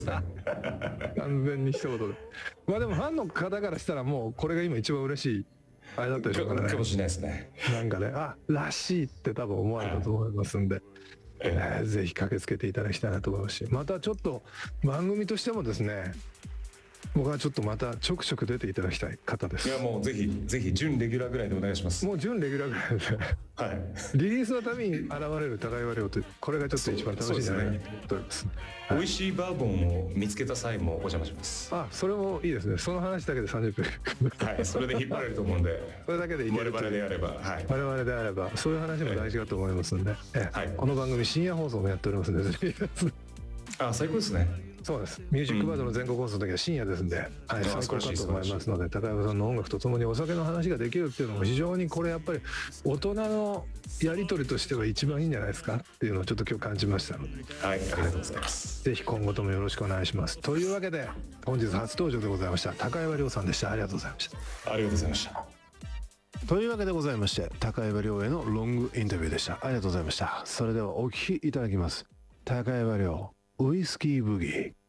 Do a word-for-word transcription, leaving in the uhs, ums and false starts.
完全に一言で。まあでもファンの方からしたらもうこれが今一番嬉しいあれだったでしょうからね。 かもしれないですね。 なんかね、あ、らしいって多分思われたと思いますんで、はいえー、ぜひ駆けつけていただきたいなと思いますし、またちょっと番組としてもですね、僕はちょっとまたちょくちょく出ていただきたい方です。 いやもうぜひぜひ準レギュラーぐらいでお願いします。 もう準レギュラーぐらいですね。はい。リリースのために現れる高岩亮というこれがちょっと一番楽しいんじゃないかと思っております。 美味しいバーボンを見つけた際もお邪魔します。 あ、それもいいですね。その話だけでさんじゅっぷん。 はい。それで引っ張れると思うんで。 それだけでいける。 我々であれば、はい。 我々であればそういう話も大事かと思いますんで、ええはい、この番組深夜放送もやっておりますので。 あ、最高ですね。 そうです。ミュージックバードの全国放送の時は深夜ですんで、うん、はい、最高かと思いますので、高山さんの音楽とともにお酒の話ができるっていうのも非常にこれやっぱり大人のやり取りとしては一番いいんじゃないですかっていうのをちょっと今日感じましたので、 はい、ありがとうございます。 ぜひ今後ともよろしくお願いします。というわけで本日初登場でございました高岩亮さんでした。ありがとうございました。 ありがとうございました。 というわけでございまして高岩亮へのロングインタビューでした。ありがとうございました。それではお聴きいただきます。高岩亮ウイスキーブギー。